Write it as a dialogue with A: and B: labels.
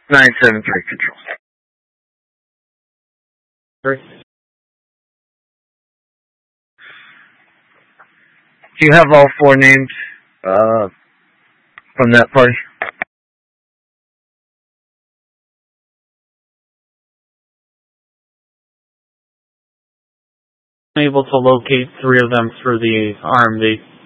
A: 973 control.
B: Great.
A: Do you have all four names from that party?
B: I'm able to locate 3 of them through the RMV.